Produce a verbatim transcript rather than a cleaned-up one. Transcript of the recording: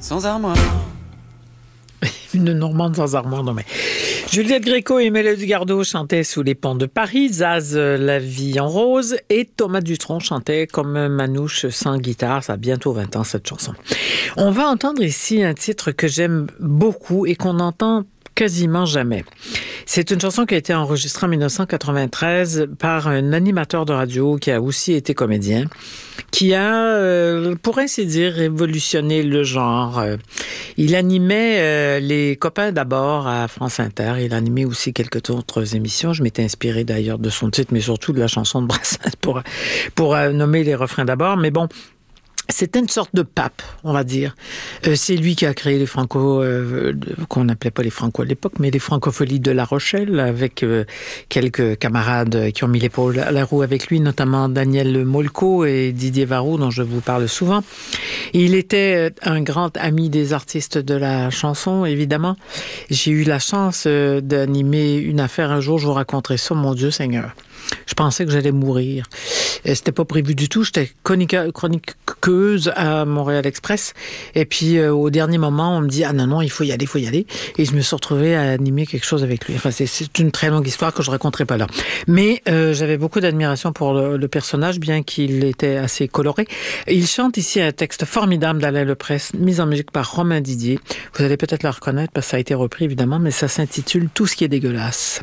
sans armoire. Une Normande sans armoire, non mais... Juliette Gréco et Mélodie Gardot chantaient Sous les ponts de Paris, Zaz La vie en rose et Thomas Dutronc chantait Comme Manouche sans guitare. Ça a bientôt vingt ans cette chanson. On va entendre ici un titre que j'aime beaucoup et qu'on entend quasiment jamais. C'est une chanson qui a été enregistrée en dix-neuf cent quatre-vingt-treize par un animateur de radio qui a aussi été comédien, qui a, euh, pour ainsi dire, révolutionné le genre. Il animait euh, Les Copains d'abord à France Inter. Il animait aussi quelques autres émissions. Je m'étais inspirée d'ailleurs de son titre, mais surtout de la chanson de Brassens pour, pour euh, nommer les refrains d'abord. Mais bon, c'était une sorte de pape, on va dire. Euh, c'est lui qui a créé les franco, euh, qu'on n'appelait pas les franco à l'époque, mais les francopholies de La Rochelle, avec euh, quelques camarades qui ont mis l'épaule à la roue avec lui, notamment Daniel Molko et Didier Varroux, dont je vous parle souvent. Il était un grand ami des artistes de la chanson, évidemment. J'ai eu la chance euh, d'animer une affaire un jour, je vous raconterai ça, mon Dieu Seigneur. Je pensais que j'allais mourir. C'était pas prévu du tout. J'étais chroniqueuse à Montréal Express. Et puis, euh, au dernier moment, on me dit « Ah non, non, il faut y aller, il faut y aller. » Et je me suis retrouvée à animer quelque chose avec lui. Enfin, c'est, c'est une très longue histoire que je raconterai pas là. Mais euh, j'avais beaucoup d'admiration pour le, le personnage, bien qu'il était assez coloré. Il chante ici un texte formidable d'Alain Leprest, mis en musique par Romain Didier. Vous allez peut-être le reconnaître parce que ça a été repris, évidemment, mais ça s'intitule « Tout ce qui est dégueulasse ».